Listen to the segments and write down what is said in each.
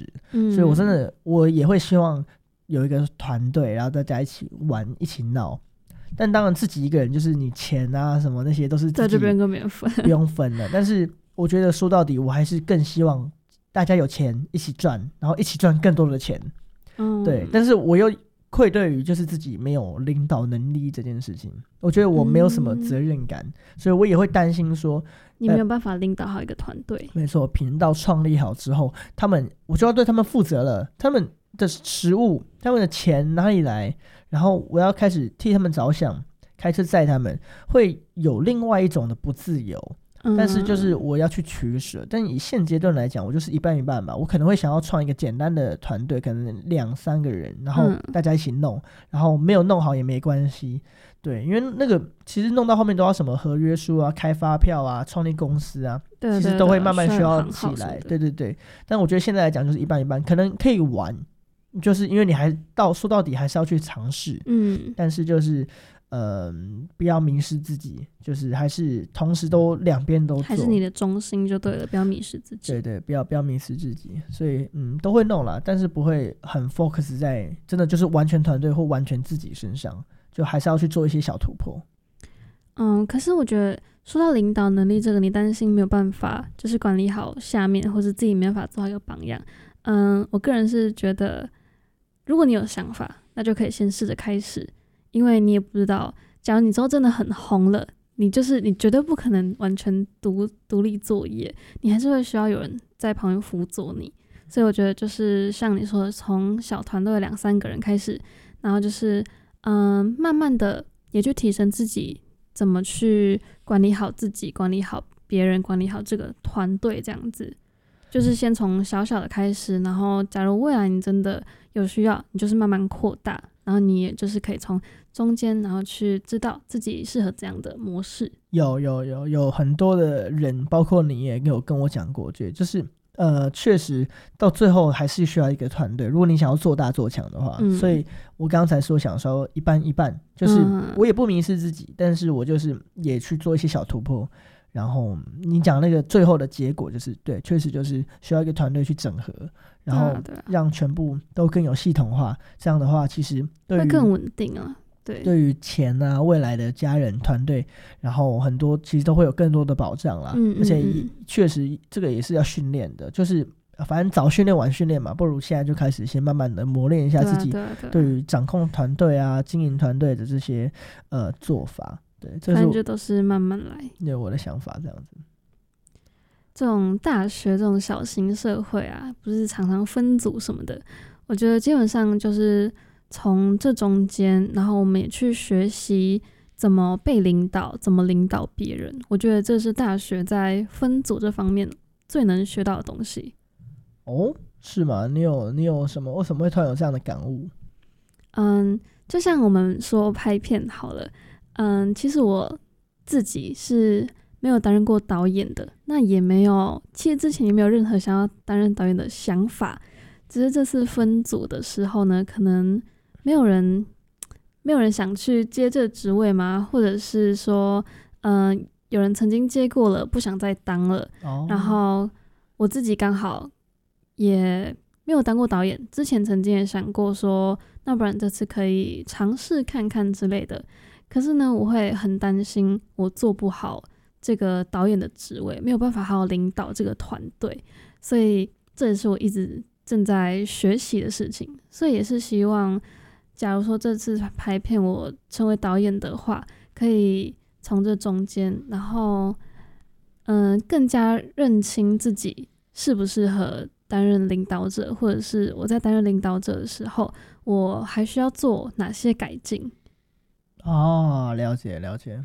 值，所以我真的我也会希望有一个团队，然后大家一起玩一起闹。但当然自己一个人就是你钱啊什么那些都是自己在这边跟别人分不用分了，但是我觉得说到底我还是更希望大家有钱一起赚，然后一起赚更多的钱。对，但是我又愧对于就是自己没有领导能力这件事情，我觉得我没有什么责任感，所以我也会担心说你没有办法领导好一个团队。 没错，频道创立好之后，我就要对他们负责了，他们的食物他们的钱哪里来，然后我要开始替他们着想，开车载他们，会有另外一种的不自由。但是就是我要去取舍，但以现阶段来讲，我就是一半一半吧。我可能会想要创一个简单的团队，可能2-3个人，然后大家一起弄，然后没有弄好也没关系。对，因为那个其实弄到后面都要什么合约书啊、开发票啊、创立公司啊， 对其实都会慢慢需要起来。对对对，但我觉得现在来讲就是一半一半，可能可以玩，就是因为你还说到底还是要去尝试，但是就是不要迷失自己，就是还是同时都两边都做， 还是你的中心就对了，不要迷失自己。 对对，不要迷失自己，所以都会弄啦，但是不会很 focus 在真的就是完全团队或完全自己身上，就还是要去做一些小突破。 可是我觉得说到领导能力这个，你担心没有办法就是管理好下面，或是自己没办法做好一个榜样。我个人是觉得如果你有想法，那就可以先试着开始，因为你也不知道，假如你之后真的很红了，你绝对不可能完全独立作业，你还是会需要有人在旁边辅佐你。所以我觉得就是像你说的，从小团队2-3个人开始，然后就是慢慢的也去提升自己怎么去管理好自己，管理好别人，管理好这个团队，这样子就是先从小小的开始，然后假如未来你真的有需要，你就是慢慢扩大，然后你也就是可以从中间然后去知道自己适合怎样的模式。 有很多的人，包括你也有跟我讲过，就是确实到最后还是需要一个团队，如果你想要做大做强的话，所以我刚才想说一半一半，就是我也不迷失自己，但是我就是也去做一些小突破。然后你讲那个最后的结果就是对，确实就是需要一个团队去整合，然后让全部都更有系统化，这样的话其实会更稳定啊。 对于钱啊，未来的家人团队，然后很多其实都会有更多的保障啦。而且确实这个也是要训练的，就是反正早训练晚训练嘛，不如现在就开始先慢慢的磨练一下自己对于掌控团队啊、经营团队的这些做法。对，这是反正就都是慢慢来。 对，我的想法这样子。 这种大学这种小型社会啊，不是常常分组什么的，我觉得基本上就是从这中间，然后我们也去学习怎么被领导，怎么领导别人。我觉得这是大学在分组这方面最能学到的东西。 哦，是吗？你有什么？为什么会突然有这样的感悟？ 就像我们说拍片好了。其实我自己是没有担任过导演的，那也没有，其实之前也没有任何想要担任导演的想法，只是这次分组的时候呢，可能没有人想去接这个职位嘛，或者是说有人曾经接过了不想再当了，然后我自己刚好也没有当过导演，之前曾经也想过说那不然这次可以尝试看看之类的，可是呢我会很担心我做不好这个导演的职位，没有办法好好领导这个团队，所以这也是我一直正在学习的事情。所以也是希望假如说这次拍片我成为导演的话，可以从这中间然后更加认清自己适不适合担任领导者，或者是我在担任领导者的时候我还需要做哪些改进。 了解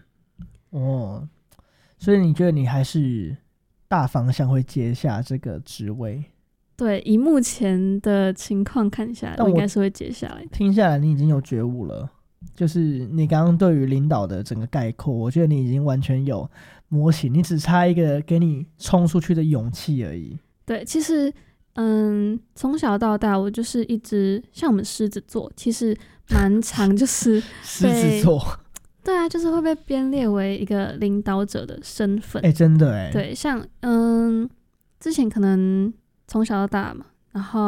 所以你觉得你还是大方向会接下这个职位？ 对，以目前的情况看下来，我应该是会接下来的。 听下来你已经有觉悟了，就是你刚刚对于领导的整个概括，我觉得你已经完全有模型，你只差一个给你冲出去的勇气而已。 对，其实从小到大我就是一直像我们狮子座，其实蛮常就是狮子座对啊，就是会被编列为一个领导者的身份。 真的对，像之前可能从小到大嘛，然后